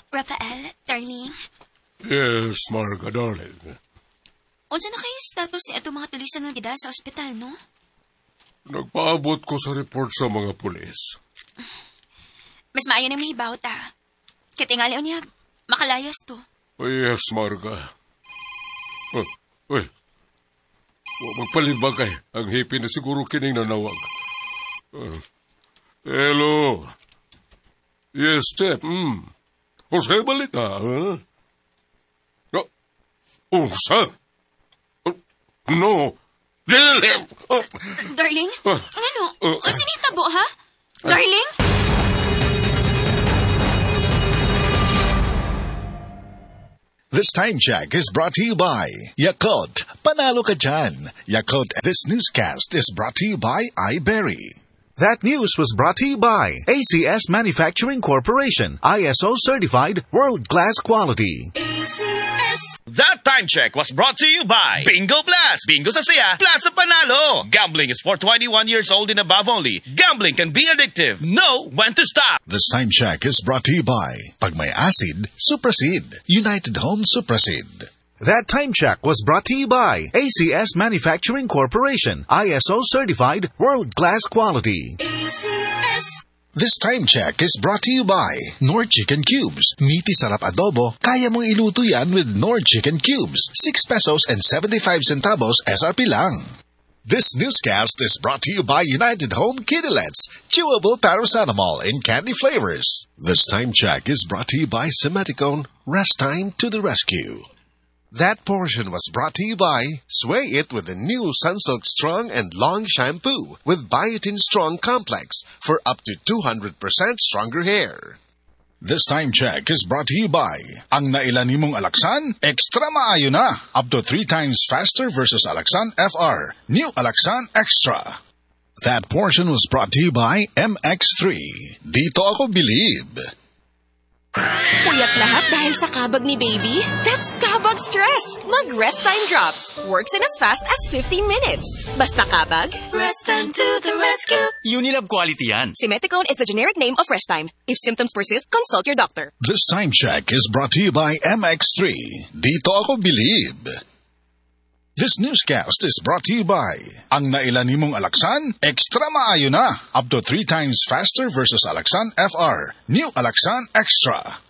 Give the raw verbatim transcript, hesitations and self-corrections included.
Rafael, darling. Yes, Marga, darling. Unsa na kayo status ni ato mga tulisan nga gida sa ospital, no? Nagpaabot ko sa report sa mga pulis. Mas maayo na may ibaw ta. Katingali o niya, makalayas to. Oh, yes, Marga. Oh, uy. Magpalit ba kay? Ang hippie na siguro kining nanawag. Uh, hello. Yes, Step. Mm. Unsa balita, ha? No. Unsa? Uh, no. Uh, darling? Uh, ano? uh, Unsa ni tabo, ha? Darling? This time check is brought to you by Yakult. Panalo ka dyan. Yakult. This newscast is brought to you by iBerry. That news was brought to you by A C S Manufacturing Corporation, I S O certified, world-class quality. A C S. That time check was brought to you by Bingo Plus. Bingo sa saya, plus sa panalo. Gambling is for twenty-one years old and above only. Gambling can be addictive. Know when to stop. This time check is brought to you by Pag may acid, Suprasid. United Home Suprasid. That time check was brought to you by A C S Manufacturing Corporation, I S O certified, world-class quality. A C S. This time check is brought to you by Nord Chicken Cubes. Meaty sarap adobo, kaya mong iluto yan with Nord Chicken Cubes. six pesos and seventy-five centavos S R P lang. This newscast is brought to you by United Home Kidulets, chewable paracetamol in candy flavors. This time check is brought to you by Semeticone, Rest Time to the Rescue. That portion was brought to you by Sway It with the new Sunsilk Strong and Long Shampoo with Biotin Strong Complex for up to two hundred percent stronger hair. This time check is brought to you by Ang nailan nimong Alaxan, extra maayo na. Up to three times faster versus Alaxan F R. New Alaxan Extra. That portion was brought to you by M X three. Dito ako believe. Puyat lahat dahil sa kabag ni baby? That's kabag stress! Mag-Rest Time Drops. Works in as fast as fifteen minutes. Basta kabag, Rest Time to the rescue. Unilab quality yan. Simeticone is the generic name of Rest Time. If symptoms persist, consult your doctor. This time check is brought to you by M X three. Dito ako believe. This newscast is brought to you by Ang nailan nimong Alaxan, extra maayo na. Up to three times faster versus Alaxan F R. New Alaxan Extra.